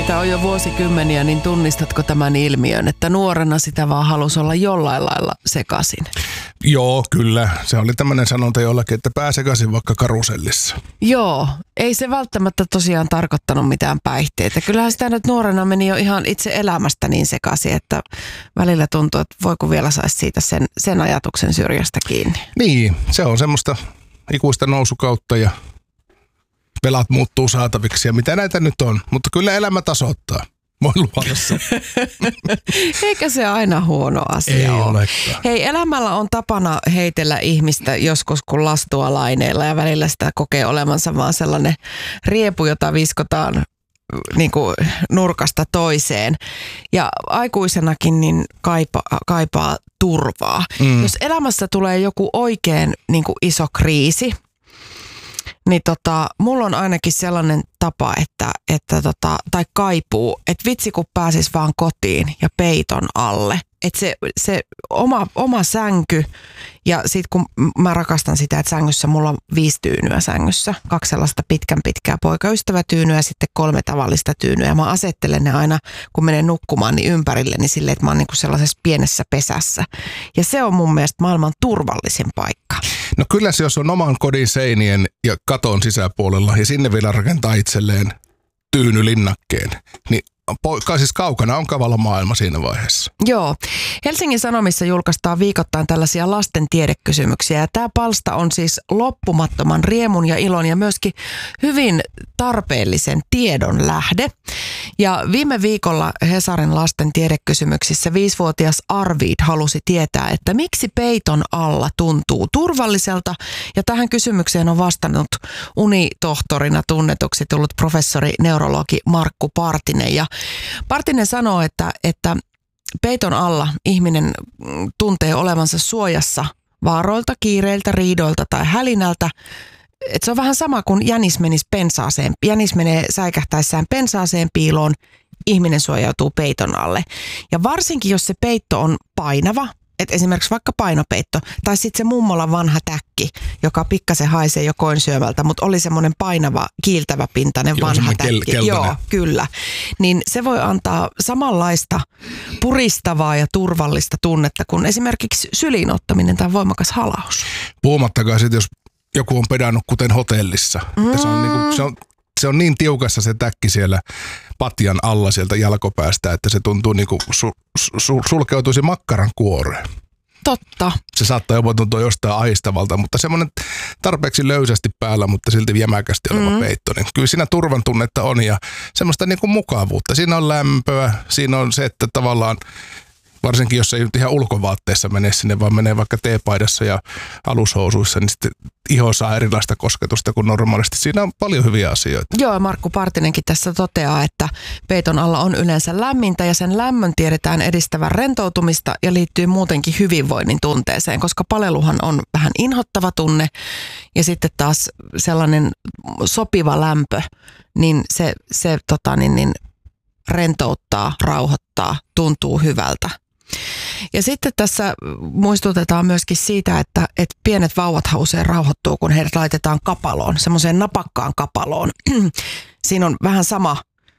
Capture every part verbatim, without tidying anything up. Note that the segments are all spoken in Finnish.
elämästä on jo vuosikymmeniä, niin tunnistatko tämän ilmiön, että nuorena sitä vaan halusi olla jollain lailla sekaisin? Joo, kyllä. Se oli tämmöinen sanonta jollakin, että pää sekaisin vaikka karusellissa. Joo, ei se välttämättä tosiaan tarkoittanut mitään päihteitä. Kyllähän sitä nyt nuorena meni jo ihan itse elämästä niin sekaisin, että välillä tuntuu, että voiko vielä saisi siitä sen, sen ajatuksen syrjästä kiinni. Niin, se on semmoista ikuista nousukautta ja velat muuttuu saataviksi ja mitä näitä nyt on. Mutta kyllä elämä tasoittaa. Voi luvassa. Eikä se aina huono asia Ei ole. olekaan. Hei, elämällä on tapana heitellä ihmistä joskus kun lastua laineilla ja välillä sitä kokee olevansa vaan sellainen riepu, jota viskotaan niin kuin nurkasta toiseen. Ja aikuisenakin niin kaipaa, kaipaa turvaa. Mm. Jos elämässä tulee joku oikein niin kuin iso kriisi, niin tota, mulla on ainakin sellainen tapa, että, että tota, tai kaipuu, että vitsi kun pääsis vaan kotiin ja peiton alle. Että se, se oma, oma sänky ja sit kun mä rakastan sitä, että sängyssä mulla on viisi tyynyä sängyssä. Kaksi sellaista pitkän pitkää poikaystävätyynyä ja sitten kolme tavallista tyynyä. Ja mä asettelen ne aina, kun menen nukkumaan, niin ympärilleni silleen, että mä oon niinku sellaisessa pienessä pesässä. Ja se on mun mielestä maailman turvallisin paikka. No kyllä se, jos on oman kodin seinien ja katon sisäpuolella ja sinne vielä rakentaa itselleen tyynylinnakkeen, niin poika, siis kaukana on kavalla maailma siinä vaiheessa. Joo. Helsingin Sanomissa julkaistaan viikoittain tällaisia lasten tiedekysymyksiä. Ja tämä palsta on siis loppumattoman riemun ja ilon ja myöskin hyvin tarpeellisen tiedon lähde. Ja viime viikolla Hesarin lasten tiedekysymyksissä viisivuotias Arvid halusi tietää, että miksi peiton alla tuntuu turvalliselta. Ja tähän kysymykseen on vastannut unitohtorina tunnetuksi tullut professori neurologi Markku Partinen. Ja Partinen sanoo, että, että peiton alla ihminen tuntee olevansa suojassa vaaroilta, kiireiltä, riidoilta tai hälinältä. Et se on vähän sama kuin jänis menisi pensaaseen. Jänis menee säikähtäessään pensaaseen piiloon, ihminen suojautuu peiton alle. Ja varsinkin, jos se peitto on painava, että esimerkiksi vaikka painopeitto, tai sitten se mummolan vanha täkki, joka pikkasen haisee jo koinsyömältä, mutta oli semmoinen painava, kiiltävä pintainen Joo, vanha täkki. Kel- Joo, kyllä. Niin se voi antaa samanlaista puristavaa ja turvallista tunnetta kuin esimerkiksi syliinottaminen tai voimakas halaus. Puhumattakaan sitten, jos joku on pedannut kuten hotellissa. Mm. Se, on niinku, se, on, se on niin tiukassa se täkki siellä patjan alla sieltä jalkopäästä, että se tuntuu niin kuin su, su, sulkeutuisi makkaran kuoreen. Totta. Se saattaa jopa tuntua jostain ahistavalta, mutta semmoinen tarpeeksi löysästi päällä, mutta silti jämäkästi oleva mm. peitto. Niin kyllä siinä turvan tunnetta on ja semmoista niin kuin mukavuutta. Siinä on lämpöä, siinä on se, että tavallaan varsinkin jos ei nyt ihan ulkovaatteessa mene sinne, vaan menee vaikka teepaidassa ja alushousuissa, niin sitten iho saa erilaista kosketusta kuin normaalisti. Siinä on paljon hyviä asioita. Joo, Markku Partinenkin tässä toteaa, että peiton alla on yleensä lämmintä ja sen lämmön tiedetään edistävän rentoutumista ja liittyy muutenkin hyvinvoinnin tunteeseen, koska paleluhan on vähän inhottava tunne ja sitten taas sellainen sopiva lämpö, niin se, se tota, niin, niin, rentouttaa, rauhoittaa, tuntuu hyvältä. Ja sitten tässä muistutetaan myöskin siitä, että, että pienet vauvathan usein rauhoittuu, kun heidät laitetaan kapaloon, semmoiseen napakkaan kapaloon. Siinä on vähän sama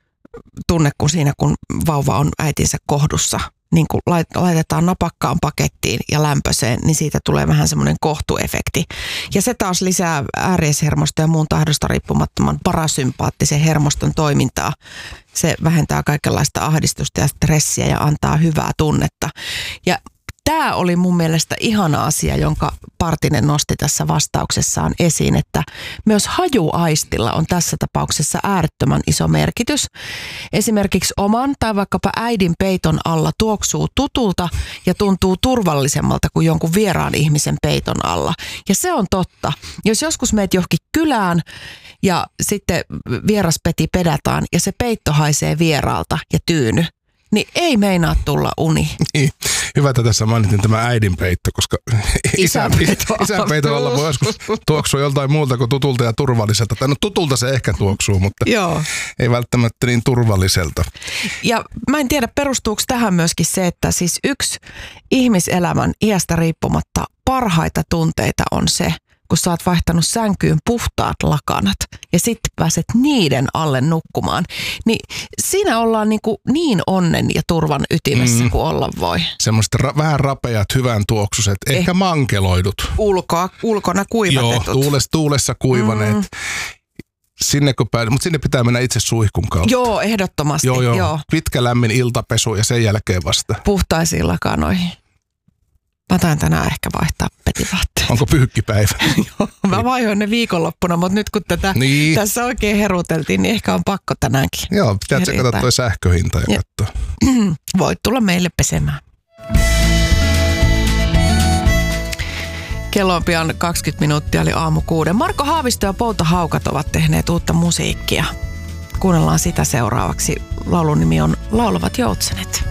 tunne kuin siinä, kun vauva on äitinsä kohdussa. Niin kun laitetaan napakkaan pakettiin ja lämpöiseen, niin siitä tulee vähän semmoinen kohtuefekti. Ja se taas lisää äärieshermoston ja muun tahdosta riippumattoman parasympaattisen hermoston toimintaa. Se vähentää kaikenlaista ahdistusta ja stressiä ja antaa hyvää tunnetta. Ja tämä oli mun mielestä ihana asia, jonka Partinen nosti tässä vastauksessaan esiin, että myös hajuaistilla on tässä tapauksessa äärettömän iso merkitys. Esimerkiksi oman tai vaikkapa äidin peiton alla tuoksuu tutulta ja tuntuu turvallisemmalta kuin jonkun vieraan ihmisen peiton alla. Ja se on totta. Jos joskus meet johonkin kylään ja sitten vieraspeti pedataan ja se peitto haisee vieraalta ja tyyny, niin ei meinaa tulla uni. Niin. Hyvä, että tässä mainitin tämä äidinpeitto, koska isän, isän peiton alla voi joskus tuoksua joltain muulta kuin tutulta ja turvalliselta. Tai no tutulta se ehkä tuoksuu, mutta Joo. ei välttämättä niin turvalliselta. Ja mä en tiedä, perustuuko tähän myöskin se, että siis yksi ihmiselämän iästä riippumatta parhaita tunteita on se, kun sä oot vaihtanut sänkyyn puhtaat lakanat ja sitten pääset niiden alle nukkumaan, niin siinä ollaan niin, kuin niin onnen ja turvan ytimessä mm. kuin olla voi. Semmoiset ra- vähän rapeat, hyvän tuoksuset, eh, ehkä mankeloidut. Ulkoa, ulkona kuivatetut. Joo, tuulessa, tuulessa kuivaneet. Mm. Sinne kun päin, mutta sinne pitää mennä itse suihkun kautta. Joo, ehdottomasti. Joo, joo. joo. Pitkä lämmin iltapesu ja sen jälkeen vasta. Puhtaisiin lakanoihin. Mä tain tänään ehkä vaihtaa petivaatteet. Onko pyykkipäivä? Joo, mä vaihoin ne viikonloppuna, mutta nyt kun tätä niin. tässä oikein heruteltiin, niin ehkä on pakko tänäänkin. Joo, pitää tsekata toi sähköhinta ja, ja katsoa. Voit tulla meille pesemään. Kello on pian kaksikymmentä minuuttia, eli aamu kuuden. Marko Haavisto ja Pouta Haukat ovat tehneet uutta musiikkia. Kuunnellaan sitä seuraavaksi. Laulun nimi on Laulavat joutsenet.